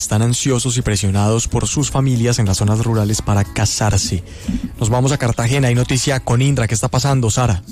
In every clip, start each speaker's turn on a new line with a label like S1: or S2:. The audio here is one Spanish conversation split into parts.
S1: Están ansiosos y presionados por sus familias en las zonas rurales para casarse. Nos vamos a Cartagena. Hay noticia con Indra. ¿Qué está pasando, Sara?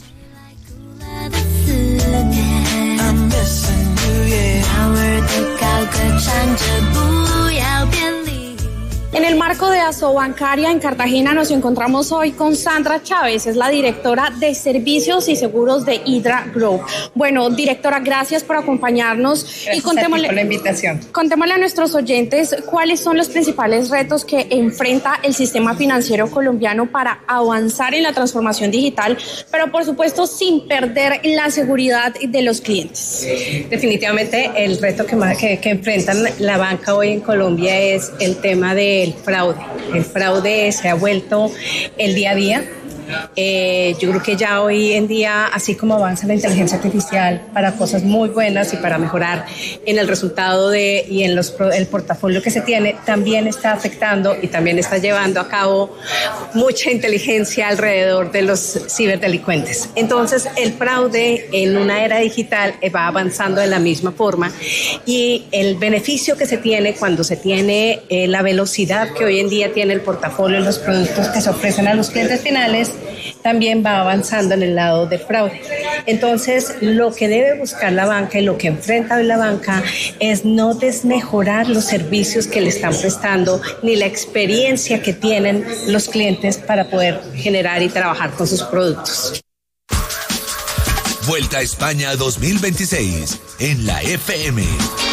S2: En el marco de Asobancaria en Cartagena nos encontramos hoy con Sandra Chávez, es la directora de Servicios y Seguros de Hydra Group. Bueno, directora, gracias por acompañarnos.
S3: Gracias y contémosle por la invitación.
S2: Contémosle a nuestros oyentes cuáles son los principales retos que enfrenta el sistema financiero colombiano para avanzar en la transformación digital, pero por supuesto sin perder la seguridad de los clientes.
S3: Definitivamente el reto que enfrentan la banca hoy en Colombia es el tema del fraude. El fraude se ha vuelto el día a día. Yo creo que ya hoy en día, así como avanza la inteligencia artificial para cosas muy buenas y para mejorar en el resultado y en el portafolio que se tiene, también está afectando y también está llevando a cabo mucha inteligencia alrededor de los ciberdelincuentes. Entonces, el fraude en una era digital va avanzando de la misma forma y el beneficio que se tiene cuando se tiene la velocidad que hoy en día tiene el portafolio y los productos que se ofrecen a los clientes finales también va avanzando en el lado de fraude. Entonces, lo que debe buscar la banca y lo que enfrenta hoy la banca es no desmejorar los servicios que le están prestando ni la experiencia que tienen los clientes para poder generar y trabajar con sus productos.
S4: Vuelta a España 2026 en la FM.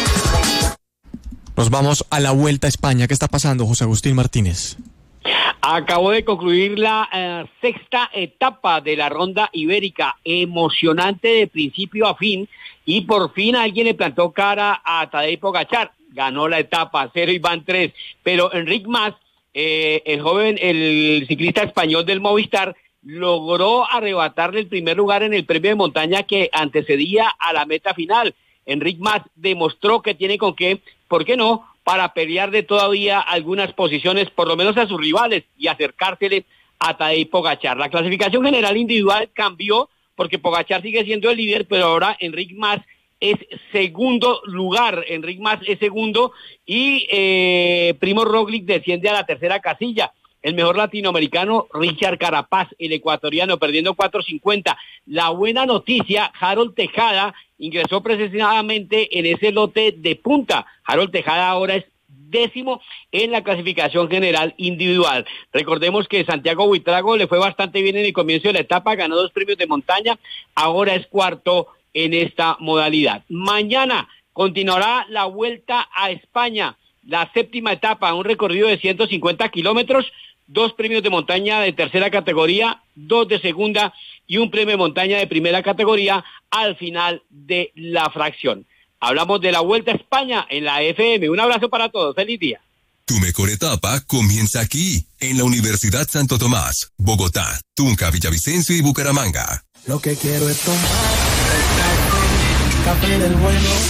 S1: Nos vamos a la Vuelta a España. ¿Qué está pasando, José Agustín Martínez?
S5: Acabó de concluir la sexta etapa de la ronda ibérica, emocionante de principio a fin, y por fin alguien le plantó cara a Tadej Pogačar. Ganó la etapa, 0 y van 3, pero Enric Mas, el ciclista español del Movistar, logró arrebatarle el primer lugar en el premio de montaña que antecedía a la meta final. Enric Mas demostró que tiene con qué, ¿por qué no?, para pelear de todavía algunas posiciones, por lo menos a sus rivales, y acercársele a Tadej Pogačar. La clasificación general individual cambió, porque Pogačar sigue siendo el líder, pero ahora Enric Mas es segundo lugar. Enric Mas es segundo, y Primo Roglic desciende a la tercera casilla. El mejor latinoamericano, Richard Carapaz, el ecuatoriano, perdiendo 4.50. La buena noticia, Harold Tejada ingresó precisamente en ese lote de punta. Harold Tejada ahora es 10º en la clasificación general individual. Recordemos que Santiago Buitrago le fue bastante bien en el comienzo de la etapa, ganó 2 premios de montaña, ahora es 4º en esta modalidad. Mañana continuará la Vuelta a España, la 7ª etapa, un recorrido de 150 kilómetros, 2 premios de montaña de tercera categoría, 2 de segunda y un premio de montaña de primera categoría al final de la fracción. Hablamos de la Vuelta a España en la FM. Un abrazo para todos. Feliz día.
S4: Tu mejor etapa comienza aquí, en la Universidad Santo Tomás, Bogotá, Tunja, Villavicencio y Bucaramanga.
S6: Lo que quiero es tomar café del bueno.